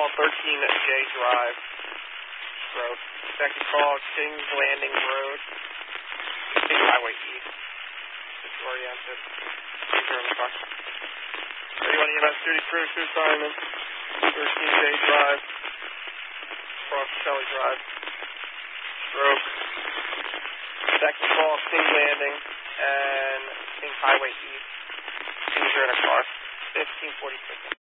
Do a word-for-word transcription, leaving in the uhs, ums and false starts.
call, thirteen J Drive Road. Second call, Kings Landing Road, State Highway East. Disoriented. User in the car. thirty-one E M S duty crew to assignment. thirteen J Drive. Cross Kelly Drive. Stroke. Second call, King Landing and King Highway East. User in a car. fifteen forty-six.